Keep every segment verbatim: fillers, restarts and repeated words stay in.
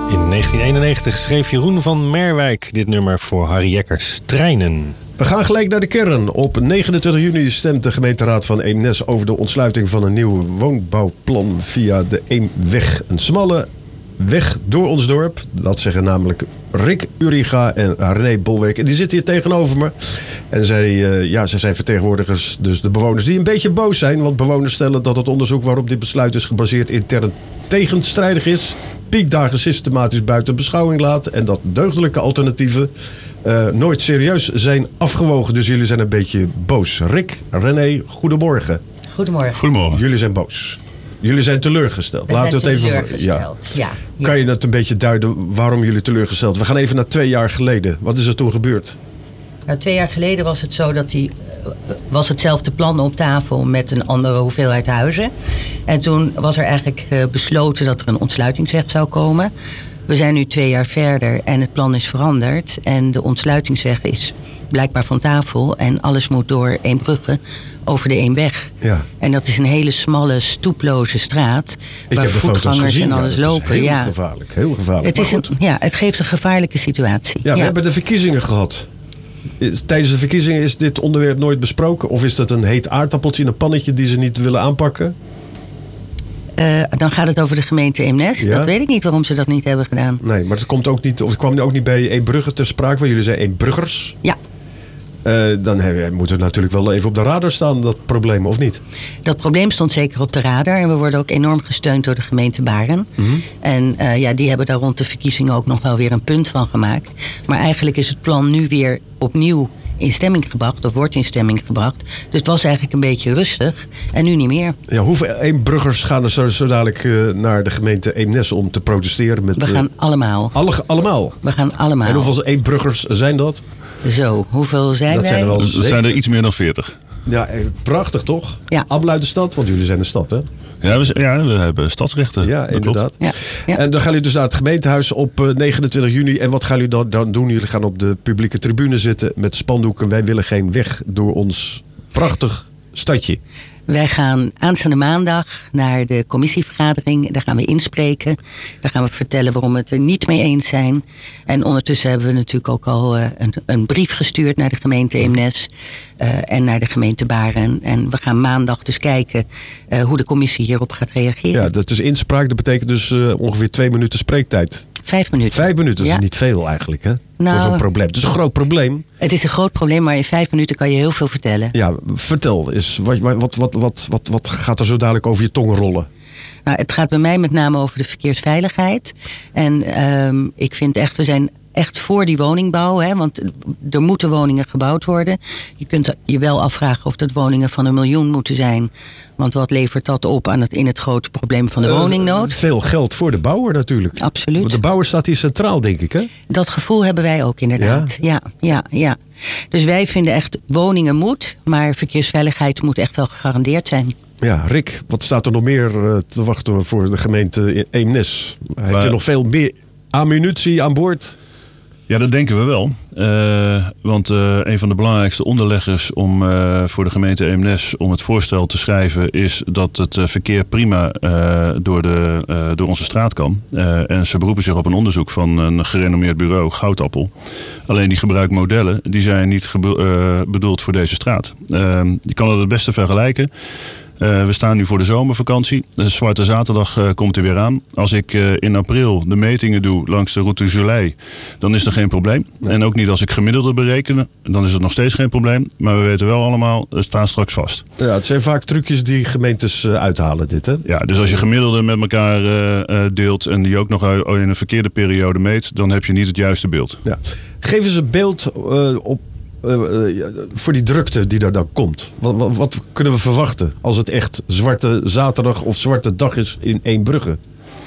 In negentien eenennegentig schreef Jeroen van Merwijk dit nummer voor Harry Jekkers, Treinen. We gaan gelijk naar de kern. Op negenentwintig juni stemt de gemeenteraad van Eemnes over de ontsluiting van een nieuw woonbouwplan via de Eemweg. Een smalle weg door ons dorp. Dat zeggen namelijk Rick Uriga en René Bolwijk. En die zitten hier tegenover me. En zij, uh, ja, zij zijn vertegenwoordigers, dus de bewoners die een beetje boos zijn. Want bewoners stellen dat het onderzoek waarop dit besluit is gebaseerd intern tegenstrijdig is. Piekdagen systematisch buiten beschouwing laat. En dat deugdelijke alternatieven uh, nooit serieus zijn afgewogen. Dus jullie zijn een beetje boos. Rick, René, goedemorgen. Goedemorgen. Goedemorgen. Jullie zijn boos. Jullie zijn teleurgesteld. We Laten zijn we het even teleurgesteld. Ja. Ja, ja. Kan je het een beetje duiden waarom jullie teleurgesteld? We gaan even naar twee jaar geleden. Wat is er toen gebeurd? Nou, twee jaar geleden was het zo dat die, was hetzelfde plan op tafel met een andere hoeveelheid huizen. En toen was er eigenlijk uh, besloten dat er een ontsluitingsweg zou komen. We zijn nu twee jaar verder en het plan is veranderd. En de ontsluitingsweg is blijkbaar van tafel. En alles moet door Eembrugge over de Eemweg. Ja. En dat is een hele smalle, stoeploze straat. Ik waar heb de foto's voetgangers gezien, en alles ja, lopen. heel ja. gevaarlijk, heel gevaarlijk. Het, is een, ja, het geeft een gevaarlijke situatie. Ja, we ja. hebben de verkiezingen gehad. Tijdens de verkiezingen is dit onderwerp nooit besproken? Of is dat een heet aardappeltje in een pannetje die ze niet willen aanpakken? Uh, dan gaat het over de gemeente Eemnes. Ja? Dat weet ik niet waarom ze dat niet hebben gedaan. Nee, maar het komt ook niet, of het kwam ook niet bij Eembrugge ter sprake, waar jullie zijn Eembruggers. Ja. Uh, dan hebben, moeten we natuurlijk wel even op de radar staan, dat probleem, of niet? Dat probleem stond zeker op de radar. En we worden ook enorm gesteund door de gemeente Baren. Mm-hmm. En uh, ja, die hebben daar rond de verkiezingen ook nog wel weer een punt van gemaakt. Maar eigenlijk is het plan nu weer opnieuw in stemming gebracht. Of wordt in stemming gebracht. Dus het was eigenlijk een beetje rustig. En nu niet meer. Ja, hoeveel Eembruggers gaan er zo, zo dadelijk uh, naar de gemeente Eemnes om te protesteren? Met, we gaan uh, allemaal. Alle, allemaal? We gaan allemaal. En hoeveel Eembruggers zijn dat? Zo, hoeveel zijn dat wij? Zijn er, wel er zijn er iets meer dan veertig. Ja, prachtig toch? Ja. Appel uit de stad, want jullie zijn een stad, hè? Ja, we, ja, we hebben stadsrechten. Ja, dat inderdaad. Ja, ja. En dan gaan jullie dus naar het gemeentehuis op uh, negenentwintig juni. En wat gaan jullie dan, dan doen? Jullie gaan op de publieke tribune zitten met spandoeken. Wij willen geen weg door ons prachtig stadje. Wij gaan aanstaande maandag naar de commissievergadering. Daar gaan we inspreken. Daar gaan we vertellen waarom we het er niet mee eens zijn. En ondertussen hebben we natuurlijk ook al uh, een, een brief gestuurd naar de gemeente Eemnes. Uh, en naar de gemeente Baren. En we gaan maandag dus kijken uh, hoe de commissie hierop gaat reageren. Ja, dat is inspraak. Dat betekent dus uh, ongeveer twee minuten spreektijd. Vijf minuten. Vijf minuten, dat ja. is niet veel eigenlijk, hè? Nou, voor zo'n probleem. Het is een groot probleem. Het is een groot probleem, maar in vijf minuten kan je heel veel vertellen. Ja, vertel eens. Wat, wat, wat, wat, wat, wat gaat er zo dadelijk over je tong rollen? Nou, het gaat bij mij met name over de verkeersveiligheid. En um, ik vind echt, we zijn echt voor die woningbouw. Hè, want er moeten woningen gebouwd worden. Je kunt je wel afvragen of dat woningen van een miljoen moeten zijn. Want wat levert dat op aan het, in het grote probleem van de uh, woningnood? Veel geld voor de bouwer natuurlijk. Absoluut. Want de bouwer staat hier centraal, denk ik, hè? Dat gevoel hebben wij ook inderdaad. Ja, ja, ja. ja. Dus wij vinden echt, woningen moet, maar verkeersveiligheid moet echt wel gegarandeerd zijn. Ja, Rick, wat staat er nog meer uh, te wachten voor de gemeente Eemnes? Maar... Heb je nog veel meer ammunitie aan boord? Ja, dat denken we wel. Uh, want uh, een van de belangrijkste onderleggers om, uh, voor de gemeente Eemnes om het voorstel te schrijven is dat het uh, verkeer prima uh, door, de, uh, door onze straat kan. Uh, en ze beroepen zich op een onderzoek van een gerenommeerd bureau, Goudappel. Alleen die gebruikt modellen, die zijn niet gebe- uh, bedoeld voor deze straat. Uh, je kan het het beste vergelijken. Uh, we staan nu voor de zomervakantie. De Zwarte Zaterdag uh, komt er weer aan. Als ik uh, in april de metingen doe langs de route Jolie, dan is er geen probleem. Nee. En ook niet als ik gemiddelde berekenen, dan is het nog steeds geen probleem. Maar we weten wel allemaal, het staat straks vast. Ja, het zijn vaak trucjes die gemeentes uh, uithalen, dit, hè? Ja, dus als je gemiddelde met elkaar uh, uh, deelt en die ook nog in een verkeerde periode meet, dan heb je niet het juiste beeld. Ja. Geef eens een beeld uh, op Uh, uh, voor die drukte die er dan komt. Wat, wat, wat kunnen we verwachten als het echt Zwarte Zaterdag of Zwarte Dag is in Eembrugge?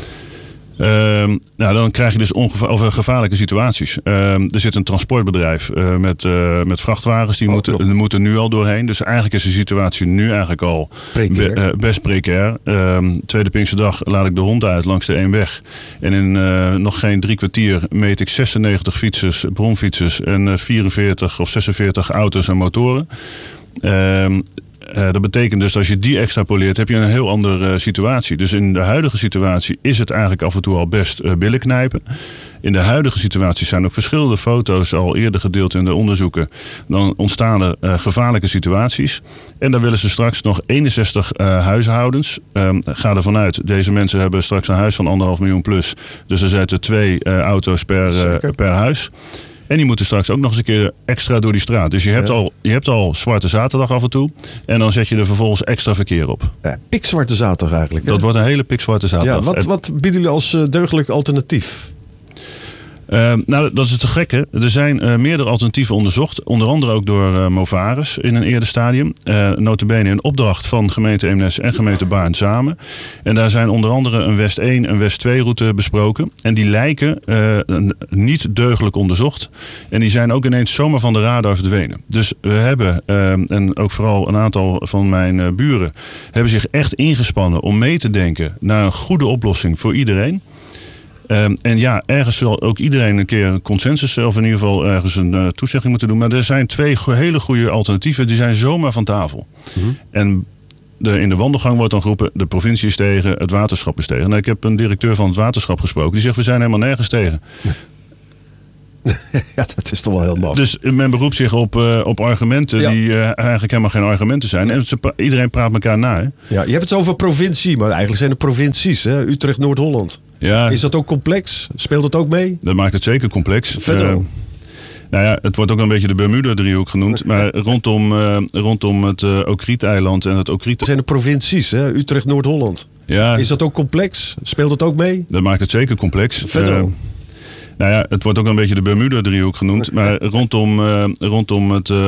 Uh, nou, dan krijg je dus ongeva- of, uh, gevaarlijke situaties. Uh, er zit een transportbedrijf uh, met, uh, met vrachtwagens. Die oh, moeten, uh, moeten nu al doorheen. Dus eigenlijk is de situatie nu eigenlijk al precair. Be, uh, best precair. Uh, tweede Pinksterdag laat ik de hond uit langs de Eemweg. En in uh, nog geen drie kwartier meet ik zesennegentig fietsers, bronfietsers en uh, vierenveertig of zesenveertig auto's en motoren. Uh, Uh, dat betekent dus dat als je die extrapoleert, heb je een heel andere uh, situatie. Dus in de huidige situatie is het eigenlijk af en toe al best uh, billen knijpen. In de huidige situatie zijn ook verschillende foto's al eerder gedeeld in de onderzoeken. Dan ontstaan er uh, gevaarlijke situaties. En dan willen ze straks nog eenenzestig uh, huishoudens. Um, ga ervan uit, deze mensen hebben straks een huis van anderhalf miljoen plus. Dus er zitten twee uh, auto's per, uh, per huis. En die moeten straks ook nog eens een keer extra door die straat. Dus je hebt, ja. al, je hebt al Zwarte Zaterdag af en toe. En dan zet je er vervolgens extra verkeer op. Ja, pikzwarte zaterdag eigenlijk. Hè? Dat wordt een hele pikzwarte zaterdag. Ja, wat, wat bieden jullie als uh, deugdelijk alternatief? Uh, nou, dat is het te gekke. Er zijn uh, meerdere alternatieven onderzocht. Onder andere ook door uh, Movares in een eerder stadium. Uh, nota bene een opdracht van gemeente Eemnes en gemeente Baarn samen. En daar zijn onder andere een West één en West twee route besproken. En die lijken uh, niet deugdelijk onderzocht. En die zijn ook ineens zomaar van de radar verdwenen. Dus we hebben, uh, en ook vooral een aantal van mijn uh, buren, hebben zich echt ingespannen om mee te denken naar een goede oplossing voor iedereen. Um, en ja, ergens zal ook iedereen een keer een consensus of in ieder geval ergens een uh, toezegging moeten doen. Maar er zijn twee go- hele goede alternatieven, die zijn zomaar van tafel. Mm-hmm. En de, in de wandelgang wordt dan geroepen, de provincie is tegen, het waterschap is tegen. Nou, ik heb een directeur van het waterschap gesproken, die zegt we zijn helemaal nergens tegen. Ja, dat is toch wel heel maf. Dus men beroept zich op, uh, op argumenten ja. die uh, eigenlijk helemaal geen argumenten zijn. En ze, iedereen praat elkaar na. Hè? Ja, je hebt het over provincie, maar eigenlijk zijn het provincies. Hè? Utrecht, Noord-Holland. Ja. Is dat ook complex? Speelt dat ook mee? Dat maakt het zeker complex. Vertel. Uh, nou ja, het wordt ook een beetje de Bermuda-driehoek genoemd. Maar rondom, uh, rondom het uh, Okriet-eiland en het Okriet... Dat zijn de provincies, hè? Utrecht, Noord-Holland. Ja. Is dat ook complex? Speelt dat ook mee? Dat maakt het zeker complex. Vertel. Uh, Nou ja, het wordt ook een beetje de Bermuda-driehoek genoemd. Maar rondom, uh, rondom het uh,